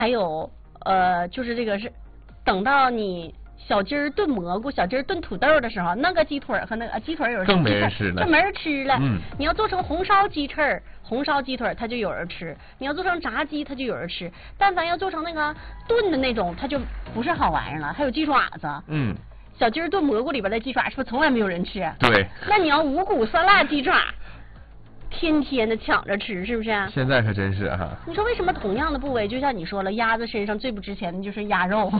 还有就是这个是等到你小鸡儿炖蘑菇、小鸡儿炖土豆的时候，那个鸡腿和那个鸡腿有人更没人吃了， 就没人吃了。你要做成红烧鸡翅、红烧鸡腿，它就有人吃；你要做成炸鸡，它就有人吃。但凡要做成那个炖的那种，它就不是好玩意儿了。还有鸡爪子，小鸡儿炖蘑菇里边的鸡爪是不是从来没有人吃？ 对。 那你要五谷酸辣鸡爪。天天的抢着吃，是不是？ 现在可真是哈。 你说为什么同样的部位，就像你说了，鸭子身上最不值钱的就是鸭肉，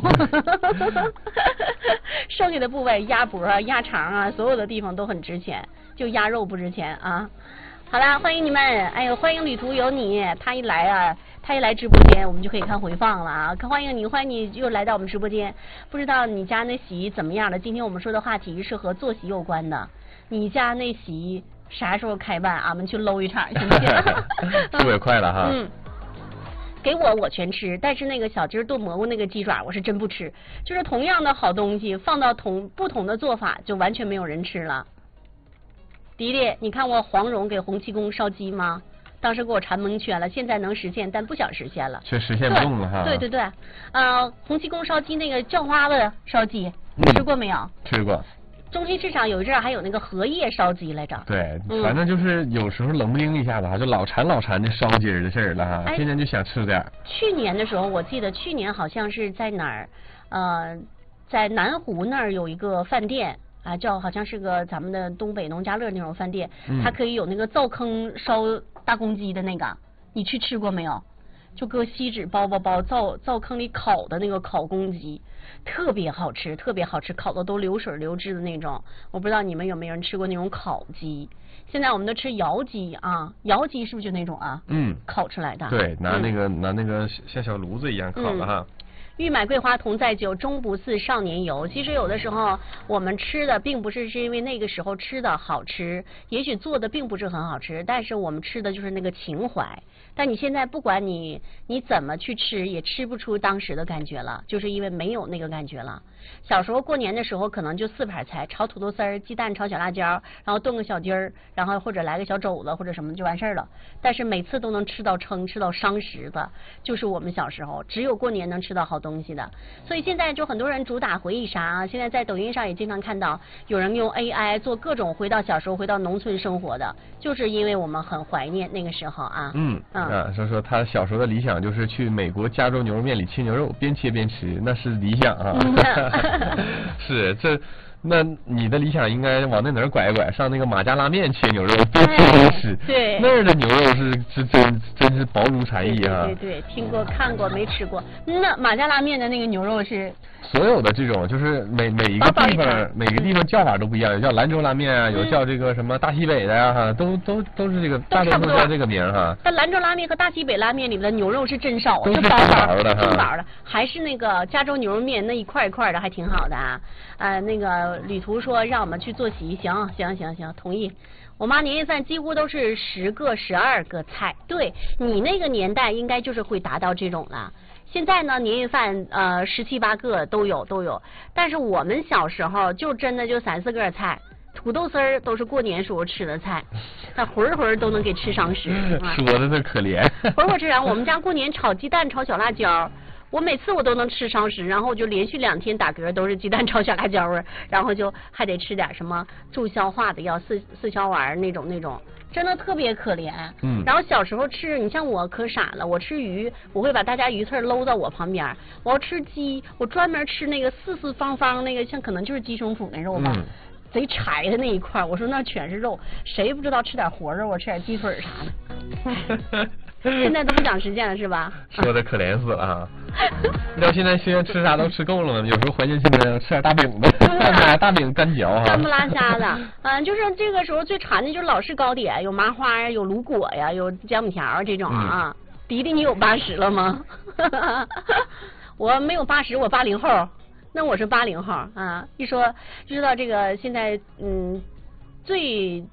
剩下的部位，鸭脖啊、鸭肠啊，所有的地方都很值钱，就鸭肉不值钱啊。好啦，欢迎你们，哎呦，欢迎旅途有你，他一来直播间，我们就可以看回放了啊！欢迎你又来到我们直播间。不知道你家那席怎么样了？今天我们说的话题是和坐席有关的，你家那席啥时候开办？俺们去搂一场，行不行？ 是不是也快了哈？ 给我全吃，但是那个小鸡炖蘑菇那个鸡爪我是真不吃。就是同样的好东西放到不同的做法，就完全没有人吃了。迪迪，你看过黄蓉给洪七公烧鸡吗？当时给我馋蒙圈了，现在能实现，但不想实现了。 却实现不动了哈。 对，洪七公烧鸡那个叫花子烧鸡，吃过没有？ 吃过。 中心市场有一阵还有那个荷叶烧鸡来着。 对，反正就是有时候冷不丁一下子哈，就老馋这烧鸡的事儿了哈，天天就想吃点。 去年的时候，我记得去年好像是在哪儿，在南湖那儿有一个饭店啊，好像是个咱们的东北农家乐那种饭店，它可以有那个灶坑烧大公鸡的那个，你去吃过没有？就搁锡纸包灶坑里烤的那个烤公鸡，特别好吃，烤的都流水流汁的那种。我不知道你们有没有人吃过那种烤鸡？现在我们都吃窑鸡啊，窑鸡是不是就那种啊？烤出来的。 对，拿那个像小炉子一样烤的哈。 欲买桂花同载酒，终不似少年游。其实有的时候我们吃的并不是因为那个时候吃的好吃，也许做的并不是很好吃，但是我们吃的就是那个情怀。但你现在不管你怎么去吃，也吃不出当时的感觉了，就是因为没有那个感觉了。小时候过年的时候可能就4盘菜，炒土豆丝儿、鸡蛋炒小辣椒，然后炖个小鸡儿，然后或者来个小肘子或者什么就完事儿了。但是每次都能吃到撑，吃到伤食的，就是我们小时候只有过年能吃到好东西的。所以现在就很多人主打回忆杀，现在在抖音上也经常看到有人用 AI 做各种回到小时候、回到农村生活的，就是因为我们很怀念那个时候啊。 说他小时候的理想就是去美国加州牛肉面里切牛肉，边切边吃，那是理想啊。是这。那你的理想应该往那哪儿拐一拐，上那个马家拉面切牛肉，边切边吃。 对， 那儿的牛肉是真是薄如蝉翼啊！ 对，听过看过没吃过。那马家拉面的那个牛肉是所有的这种，就是每一个地方叫法都不一样，有叫兰州拉面啊，有叫这个什么大西北的呀，哈，都是这个大多数叫这个名哈。 但兰州拉面和大西北拉面里面的牛肉是真少， 都是薄的， 真薄的，还是那个加州牛肉面那一块一块的还挺好的啊。那个旅途说让我们去做席，行，同意。我妈年夜饭几乎都是10个12个菜，对你那个年代应该就是会达到这种了。现在呢，年夜饭17、18个都有，但是我们小时候就真的就3、4个菜，土豆丝儿都是过年时候吃的菜，那回都能给吃伤食。 说的那可怜。 回吃上，我们家过年炒鸡蛋炒小辣椒。我每次我都能吃伤食，然后就连续2天打嗝都是鸡蛋炒小辣椒味，然后就还得吃点什么助消化的药，四消丸那种，真的特别可怜。然后小时候吃，你像我可傻了，我吃鱼，我会把大家鱼刺搂到我旁边。我要吃鸡，我专门吃那个四四方方那个，像可能就是鸡胸脯那肉吧。贼柴的那一块，我说那全是肉，谁不知道吃点活肉啊，吃点鸡腿啥的。现在都不想实现了是吧？ 说的可怜死了哈！你知道现在吃啥都吃够了吗？有时候怀念现在吃点大饼子，大饼干嚼哈， 干不拉瞎的。就是这个时候最馋的就是老式糕点，有麻花呀，有卤果呀，有姜母条这种啊。迪迪，你有80了吗？我没有80，我80后。那我是80后啊。一说就知道这个现在最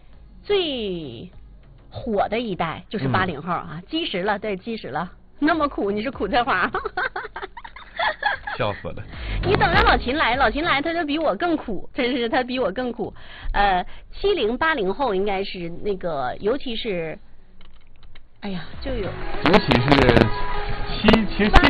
火的一代就是80后啊，基石了，对，基石了。那么苦，你是苦菜花。 笑死了。 你等着老秦来他就比我更苦，真是他比我更苦。70、80后应该是那个，尤其是，哎呀，就有， 尤其是其实